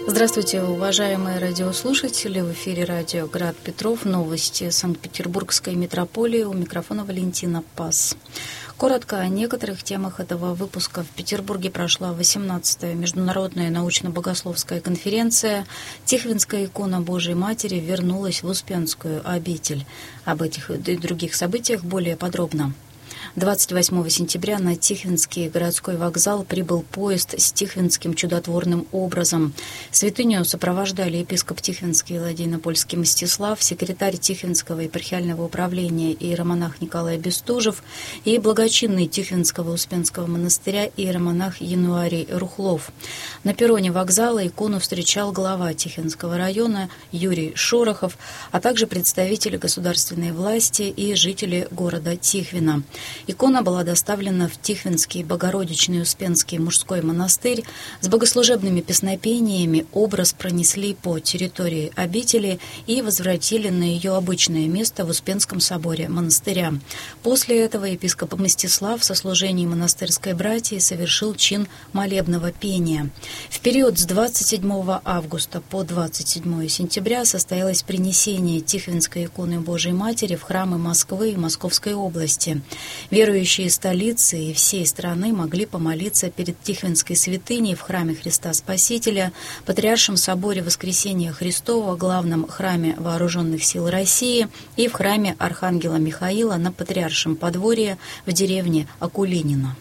Здравствуйте, уважаемые радиослушатели. В эфире радио «Град Петров». Новости Санкт-Петербургской метрополии. У микрофона Валентина Пас. Коротко о некоторых темах этого выпуска. В Петербурге прошла 18-я международная научно-богословская конференция. Тихвинская икона Божией Матери вернулась в Успенскую обитель. Об этих и других событиях более подробно. 28 сентября на Тихвинский городской вокзал прибыл поезд с тихвинским чудотворным образом. Святыню сопровождали епископ Тихвинский и Ладейно-Польский Мстислав, секретарь Тихвинского епархиального управления иеромонах Николай Бестужев и благочинный Тихвинского Успенского монастыря иеромонах Януарий Рухлов. На перроне вокзала икону встречал глава Тихвинского района Юрий Шорохов, а также представители государственной власти и жители города Тихвина. Икона была доставлена в Тихвинский Богородичный Успенский мужской монастырь. С богослужебными песнопениями образ пронесли по территории обители и возвратили на ее обычное место в Успенском соборе монастыря. После этого епископ Мстислав со служением монастырской братьи совершил чин молебного пения. В период с 27 августа по 27 сентября состоялось принесение Тихвинской иконы Божией Матери в храмы Москвы и Московской области. Верующие столицы и всей страны могли помолиться перед Тихвинской святыней в храме Христа Спасителя, Патриаршем соборе Воскресения Христова, главном храме Вооруженных сил России и в храме Архангела Михаила на Патриаршем подворье в деревне Акулинино.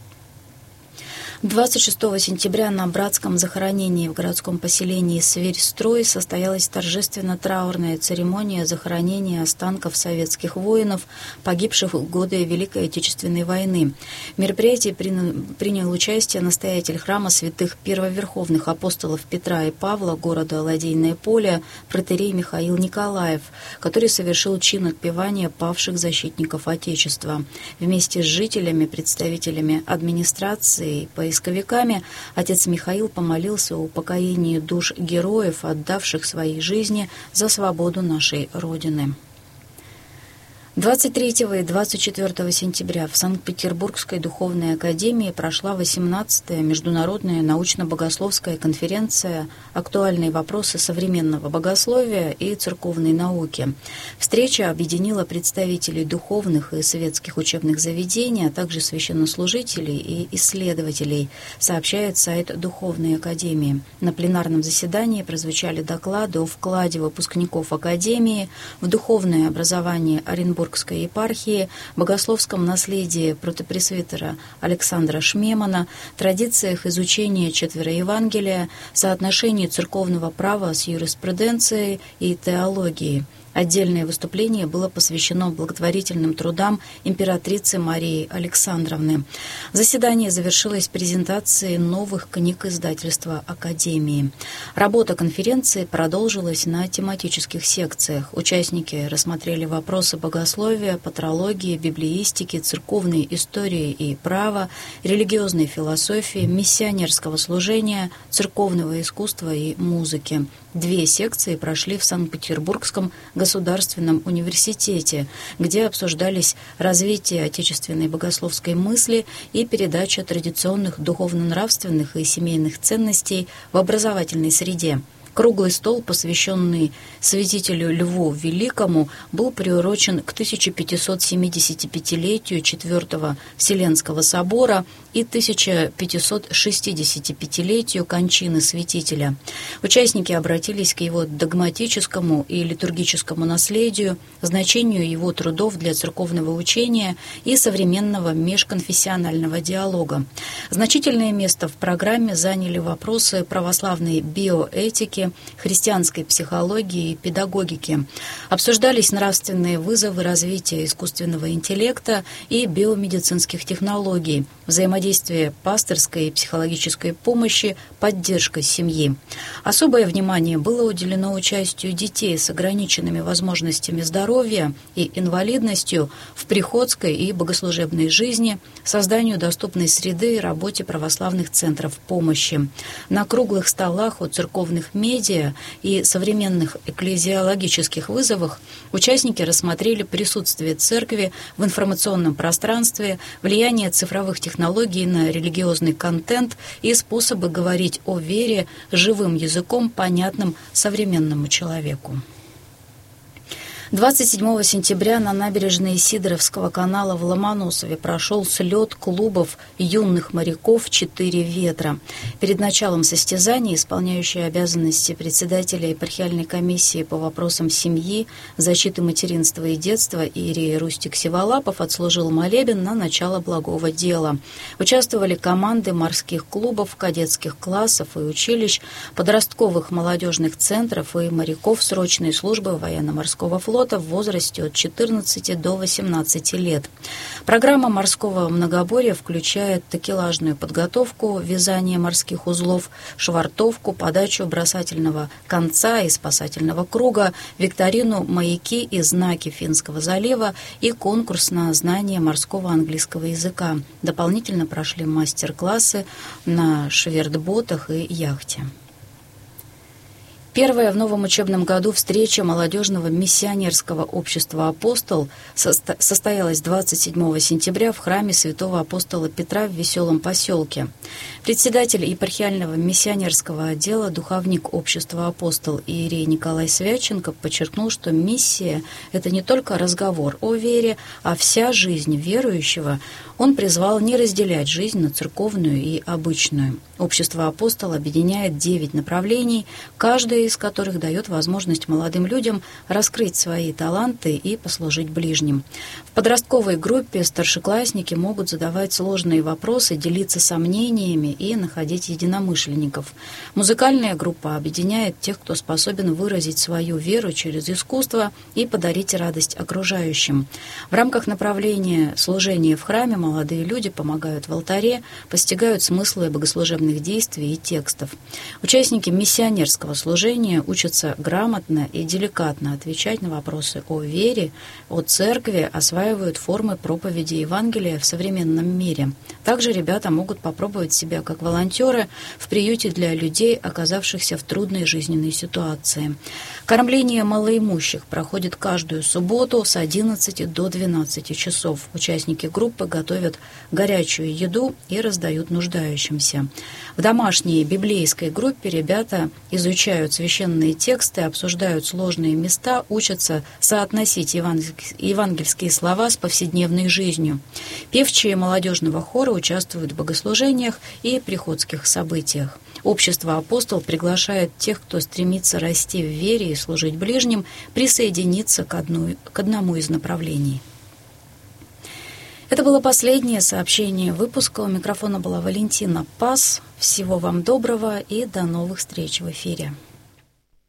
26 сентября на братском захоронении в городском поселении Сверь-Строй состоялась торжественно-траурная церемония захоронения останков советских воинов, погибших в годы Великой Отечественной войны. В мероприятии принял участие настоятель храма святых первоверховных апостолов Петра и Павла города Ладейное Поле, протоиерей Михаил Николаев, который совершил чин отпевания павших защитников Отечества. Вместе с жителями, представителями администрации, поисковиками отец Михаил помолился о упокоении душ героев, отдавших свои жизни за свободу нашей Родины. 23 и 24 сентября в Санкт-Петербургской духовной академии прошла 18-я международная научно-богословская конференция «Актуальные вопросы современного богословия и церковной науки». Встреча объединила представителей духовных и светских учебных заведений, а также священнослужителей и исследователей, сообщает сайт Духовной академии. На пленарном заседании прозвучали доклады о вкладе выпускников академии в духовное образование Оренбургской епархии, богословском наследии протопресвитера Александра Шмемана, традициях изучения четвероевангелия, соотношении церковного права с юриспруденцией и теологией. Отдельное выступление было посвящено благотворительным трудам императрицы Марии Александровны. Заседание завершилось презентацией новых книг издательства Академии. Работа конференции продолжилась на тематических секциях. Участники рассмотрели вопросы богословия, патрологии, библеистики, церковной истории и права, религиозной философии, миссионерского служения, церковного искусства и музыки. 2 секции прошли в Санкт-Петербургском государственном университете, где обсуждались развитие отечественной богословской мысли и передача традиционных духовно-нравственных и семейных ценностей в образовательной среде. Круглый стол, посвященный святителю Льву Великому, был приурочен к 1575-летию Четвертого Вселенского собора и 1565-летию кончины святителя. Участники обратились к его догматическому и литургическому наследию, значению его трудов для церковного учения и современного межконфессионального диалога. Значительное место в программе заняли вопросы православной биоэтики, христианской психологии и педагогики. Обсуждались нравственные вызовы развития искусственного интеллекта и биомедицинских технологий, взаимодействие пасторской и психологической помощи, поддержка семьи. Особое внимание было уделено участию детей с ограниченными возможностями здоровья и инвалидностью в приходской и богослужебной жизни, созданию доступной среды и работе православных центров помощи. На круглых столах у церковных медиа медиа и современных экклезиологических вызовах участники рассмотрели присутствие церкви в информационном пространстве, влияние цифровых технологий на религиозный контент и способы говорить о вере живым языком, понятным современному человеку. 27 сентября на набережной Сидоровского канала в Ломоносове прошел слет клубов юных моряков «Четыре ветра». Перед началом состязаний исполняющий обязанности председателя епархиальной комиссии по вопросам семьи, защиты материнства и детства иерей Рустик Сиволапов отслужил молебен на начало благого дела. Участвовали команды морских клубов, кадетских классов и училищ, подростковых молодежных центров и моряков срочной службы военно-морского флота в возрасте от 14 до 18 лет. Программа морского многоборья включает такелажную подготовку, вязание морских узлов, швартовку, подачу бросательного конца и спасательного круга, викторину «Маяки и знаки Финского залива» и конкурс на знание морского английского языка. Дополнительно прошли мастер-классы на швертботах и яхте. Первая в новом учебном году встреча молодежного миссионерского общества «Апостол» состоялась 27 сентября в храме святого апостола Петра в Веселом поселке. Председатель епархиального миссионерского отдела, духовник общества «Апостол» иерей Николай Свяченко подчеркнул, что миссия – это не только разговор о вере, а вся жизнь верующего. Он призвал не разделять жизнь на церковную и обычную. Общество «Апостол» объединяет 9 направлений, каждое из которых дает возможность молодым людям раскрыть свои таланты и послужить ближним. В подростковой группе старшеклассники могут задавать сложные вопросы, делиться сомнениями и находить единомышленников. Музыкальная группа объединяет тех, кто способен выразить свою веру через искусство и подарить радость окружающим. В рамках направления служения в храме молодые люди помогают в алтаре, постигают смыслы богослужебных действий и текстов. Участники миссионерского служения учатся грамотно и деликатно отвечать на вопросы о вере, о церкви, осваивают формы проповеди Евангелия в современном мире. Также ребята могут попробовать себя как волонтеры в приюте для людей, оказавшихся в трудной жизненной ситуации. Кормление малоимущих проходит каждую субботу с 11 до 12 часов. Участники группы готовят горячую еду и раздают нуждающимся. В домашней библейской группе ребята изучают священные тексты, обсуждают сложные места, учатся соотносить евангельские слова с повседневной жизнью. Певчие молодежного хора участвуют в богослужениях и приходских событиях. Общество «Апостол» приглашает тех, кто стремится расти в вере и служить ближним, присоединиться к одному из направлений. Это было последнее сообщение выпуска. У микрофона была Валентина Пас. Всего вам доброго и до новых встреч в эфире.